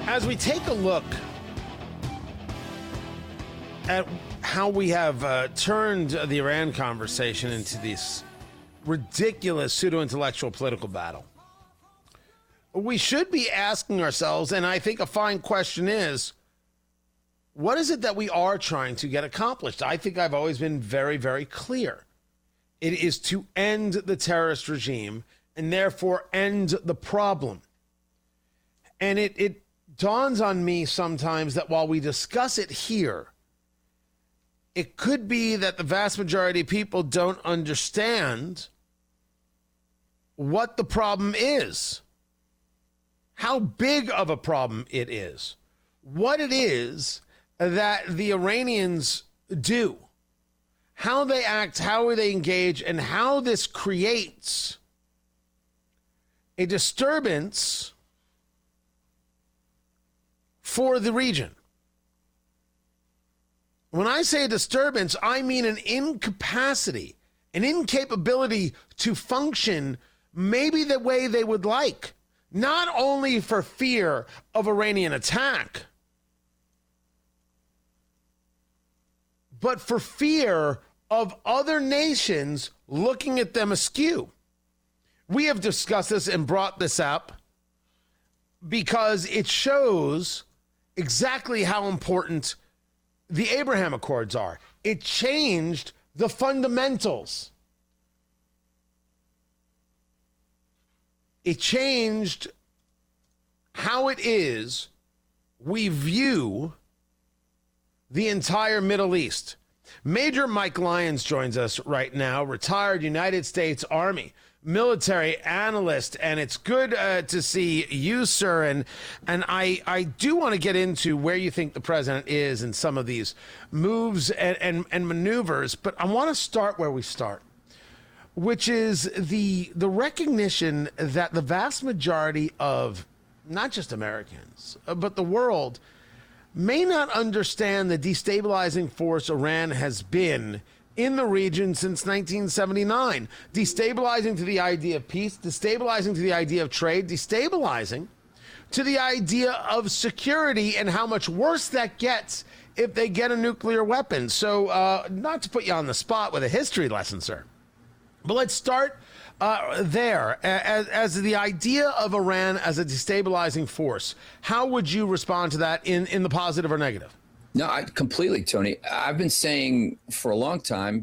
As we take a look at how we have turned the Iran conversation into this ridiculous pseudo-intellectual political battle, we should be asking ourselves, and I think a fine question is, what is it that we are trying to get accomplished? I think I've always been very, very clear. It is to end the terrorist regime and therefore end the problem. And it dawns on me sometimes that while we discuss it here, it could be that the vast majority of people don't understand what the problem is, how big of a problem it is, what it is that the Iranians do, how they act, how they engage, and how this creates a disturbance for the region. When I say disturbance, I mean an incapacity, an incapability to function maybe the way they would like, not only for fear of Iranian attack, but for fear of other nations looking at them askew. We have discussed this and brought this up because it shows exactly how important the Abraham Accords are. It changed the fundamentals. It changed how it is we view the entire Middle East. Major Mike Lyons joins us right now, retired United States Army military analyst, and it's good to see you, sir. And I do want to get into where you think the president is in some of these moves and maneuvers, but I want to start where we start, which is the recognition that the vast majority of not just Americans, but the world may not understand the destabilizing force Iran has been in the region since 1979, destabilizing to the idea of peace, destabilizing to the idea of trade, destabilizing to the idea of security, and how much worse that gets if they get a nuclear weapon. So not to put you on the spot with a history lesson, sir, but let's start there. As the idea of Iran as a destabilizing force, how would you respond to that in the positive or negative? No, completely, Tony. I've been saying for a long time,